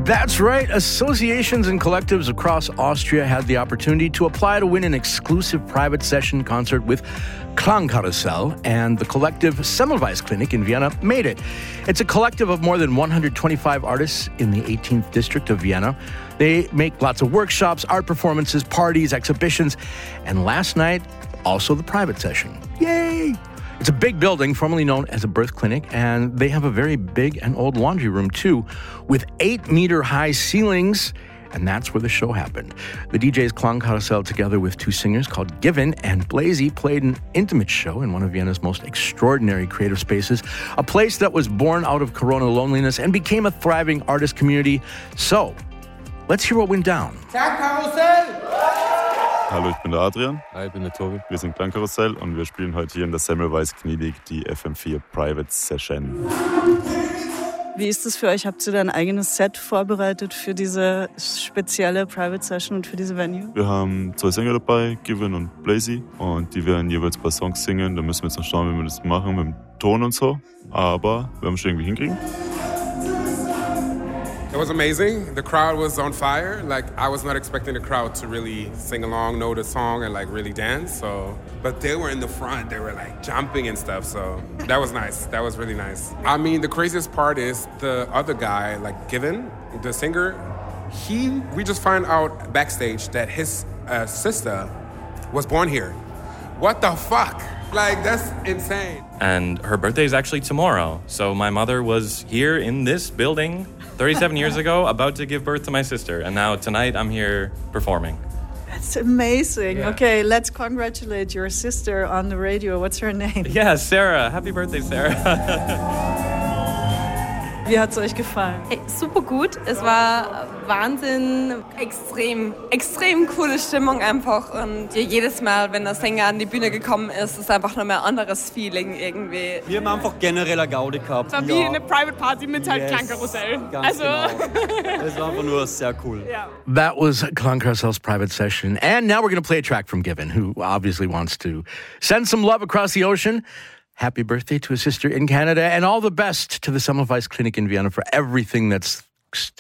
That's right. Associations and collectives across Austria had the opportunity to apply to win an exclusive private session concert with Klangkarussell, and the collective Semmelweis Clinic in Vienna made it. It's a collective of more than 125 artists in the 18th district of Vienna. They make lots of workshops, art performances, parties, exhibitions, and last night, also the private session. Yay! It's a big building, formerly known as a birth clinic, and they have a very big and old laundry room, too, with 8-meter-high ceilings, and that's where the show happened. The DJs Klangkarussell, together with two singers called Given and Blazy, played an intimate show in one of Vienna's most extraordinary creative spaces, a place that was born out of Corona loneliness and became a thriving artist community. So, let's hear what went down. Klangkarussell! Hallo, ich bin der Adrian. Hi, ich bin der Tobi. Wir sind Klangkarussell und wir spielen heute hier in der Semmelweis Klinik die FM4 Private Session. Wie ist es für euch? Habt ihr da ein eigenes Set vorbereitet für diese spezielle Private Session und für diese Venue? Wir haben 2 Sänger dabei, Given und Blazy, und die werden jeweils ein paar Songs singen. Da müssen wir jetzt noch schauen, wie wir das machen mit dem Ton und so. Aber wir haben es schon irgendwie hinkriegen. It was amazing. The crowd was on fire. Like, I was not expecting the crowd to really sing along, know the song, and like really dance. But they were in the front. They were like jumping and stuff. So that was nice. That was really nice. I mean, the craziest part is the other guy, like Given, the singer. We just found out backstage that his sister was born here. What the fuck? Like, that's insane. And her birthday is actually tomorrow. So my mother was here in this building 37 years ago, about to give birth to my sister. And now tonight I'm here performing. That's amazing. Yeah. Okay, let's congratulate your sister on the radio. What's her name? Yeah, Sarah. Happy birthday, Sarah. Wie hat's euch gefallen? Hey, super gut. Es war Wahnsinn. Extrem coole Stimmung einfach. Und jedes Mal, wenn der Sänger an die Bühne gekommen ist, ist einfach noch mehr ein anderes Feeling irgendwie. Wir haben einfach generell eine Gaudi gehabt. Es war wie eine Private Party mit halt Klangkarussell. Ganz genau. Es war einfach nur sehr cool. Yeah. That was Klangkarussell's private session. And now we're going to play a track from Given, who obviously wants to send some love across the ocean. Happy birthday to his sister in Canada, and all the best to the Semmelweis Clinic in Vienna for everything that's